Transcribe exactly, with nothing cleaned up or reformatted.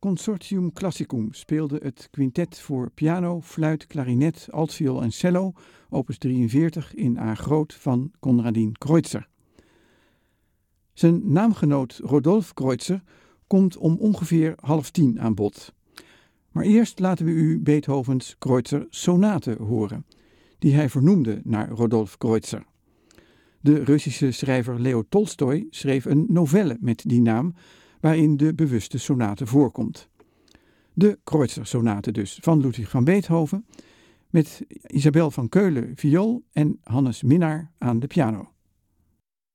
Consortium Classicum speelde het quintet voor piano, fluit, klarinet, altviool en cello, opus drieënveertig in A groot van Konradin Kreutzer. Zijn naamgenoot Rodolphe Kreutzer komt om ongeveer half tien aan bod. Maar eerst laten we u Beethovens Kreutzer Sonate horen, die hij vernoemde naar Rodolphe Kreutzer. De Russische schrijver Leo Tolstoj schreef een novelle met die naam, waarin de bewuste sonate voorkomt. De Kreutzer-sonate dus, van Ludwig van Beethoven, met Isabel van Keulen viool en Hannes Minnaar aan de piano.